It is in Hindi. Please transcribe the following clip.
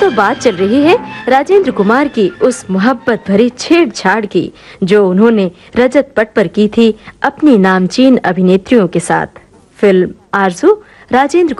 दोस्तों, बात चल रही है राजेंद्र कुमार की उस मोहब्बत भरी छेड़छाड़ की जो उन्होंने रजत पट पर की थी अपनी नामचीन अभिनेत्रियों के साथ। फिल्म आरज़ू राजेंद्र